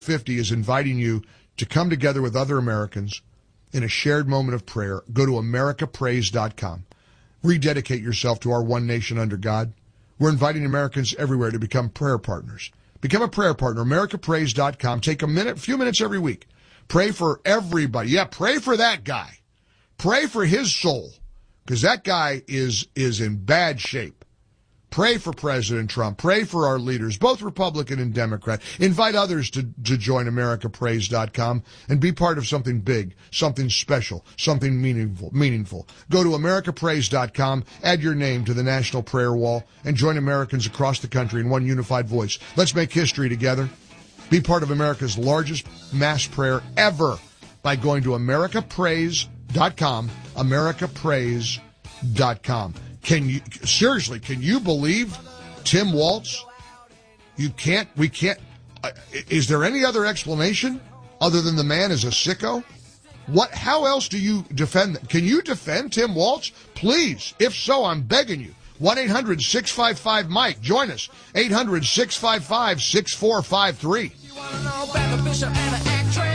50 is inviting you to come together with other Americans in a shared moment of prayer. Go to americapraise.com. Rededicate yourself to our one nation under God. We're inviting Americans everywhere to become prayer partners. Become a prayer partner, americapraise.com. Take a few minutes every week. Pray for everybody. Yeah, pray for that guy. Pray for his soul, because that guy is in bad shape. Pray for President Trump. Pray for our leaders, both Republican and Democrat. Invite others to join americapraise.com and be part of something big, something special, something meaningful. Go to americapraise.com, add your name to the National Prayer Wall, and join Americans across the country in one unified voice. Let's make history together. Be part of America's largest mass prayer ever by going to americapraise.com, americapraise.com. Can you believe Tim Walz? We can't, is there any other explanation other than the man is a sicko? How else do you defend them? Can you defend Tim Walz? Please. If so, I'm begging you. 1-800-655-MIKE. Join us. 800-655-6453. You want to know about the bishop and the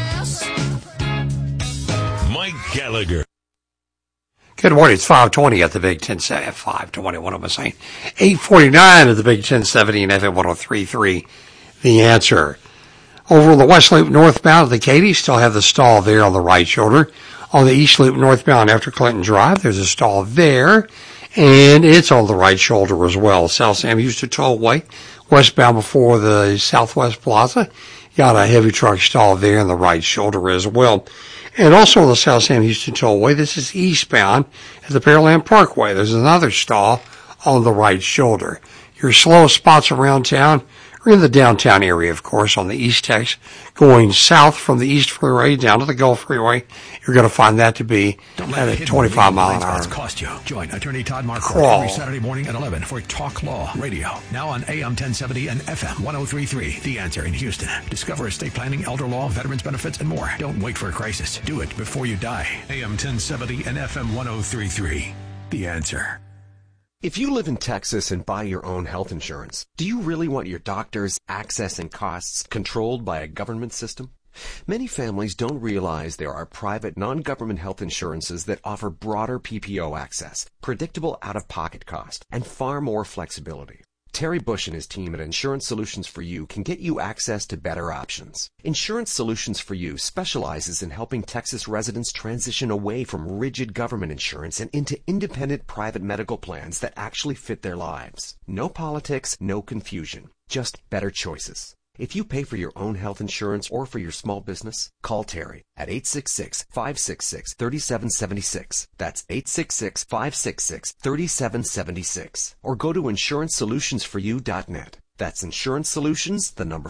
actress? Mike Gallagher. Good morning. It's 5:20 at the Big 1070. 5:20, what am I saying? 8:49 at the Big 1070 and FM 103.3. The Answer. Over on the West Loop northbound of the Katy, still have the stall there on the right shoulder. On the East Loop northbound after Clinton Drive, there's a stall there, and it's on the right shoulder as well. South Sam Houston Tollway, westbound before the Southwest Plaza, got a heavy truck stall there on the right shoulder as well. And also on the South Sam Houston Tollway, this is eastbound at the Pearland Parkway. There's another stall on the right shoulder. Your slow spots around town are in the downtown area, of course, on the East Tex. Going south from the East Freeway down to the Gulf Freeway, you're going to find that to be at a 25 mile an hour cost you. Join attorney Todd Marquardt crawl every Saturday morning at 11 for Talk Law Radio. Now on AM 1070 and FM 103.3. The Answer in Houston. Discover estate planning, elder law, veterans benefits, and more. Don't wait for a crisis. Do it before you die. AM 1070 and FM 103.3. The Answer. If you live in Texas and buy your own health insurance, do you really want your doctors' access and costs controlled by a government system? Many families don't realize there are private, non-government health insurances that offer broader PPO access, predictable out-of-pocket cost, and far more flexibility. Terry Bush and his team at Insurance Solutions for You can get you access to better options. Insurance Solutions for You specializes in helping Texas residents transition away from rigid government insurance and into independent private medical plans that actually fit their lives. No politics, no confusion, just better choices. If you pay for your own health insurance or for your small business, call Terry at 866-566-3776. That's 866-566-3776. Or go to InsuranceSolutionsForYou.net. That's InsuranceSolutions,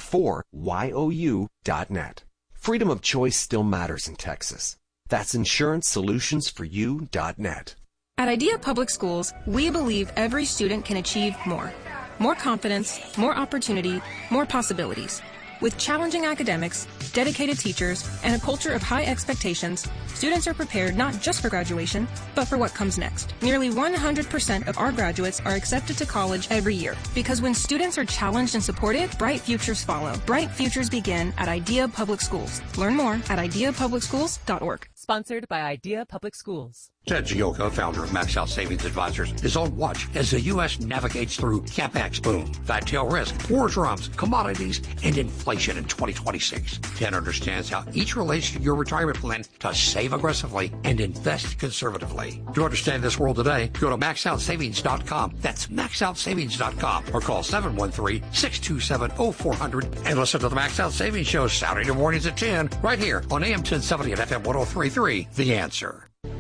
4YOU.net. Freedom of choice still matters in Texas. That's InsuranceSolutionsForYou.net. At Idea Public Schools, we believe every student can achieve more. More confidence, more opportunity, more possibilities. With challenging academics, dedicated teachers, and a culture of high expectations, students are prepared not just for graduation, but for what comes next. Nearly 100% of our graduates are accepted to college every year, because when students are challenged and supported, bright futures follow. Bright futures begin at Idea Public Schools. Learn more at ideapublicschools.org. Sponsored by Idea Public Schools. Ted Gioka, founder of Max Out Savings Advisors, is on watch as the U.S. navigates through CapEx boom, fat tail risk, war drums, commodities, and inflation in 2026. Ted understands how each relates to your retirement plan to save aggressively and invest conservatively. To understand this world today, go to maxoutsavings.com. That's maxoutsavings.com or call 713-627-0400 and listen to the Max Out Savings Show Saturday mornings at 10 right here on AM 1070 and FM 103.3. The Answer.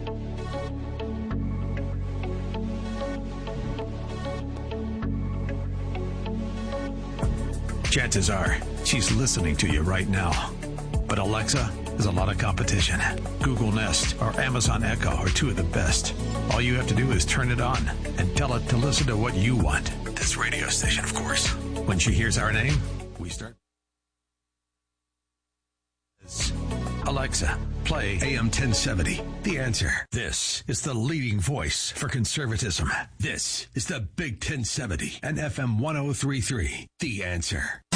Chances are she's listening to you right now. But Alexa has a lot of competition. Google Nest or Amazon Echo are two of the best. All you have to do is turn it on and tell it to listen to what you want. This radio station, of course. When she hears our name, we start. Alexa, play AM 1070. The Answer. This is the leading voice for conservatism. This is the Big 1070 and FM 103.3. The Answer.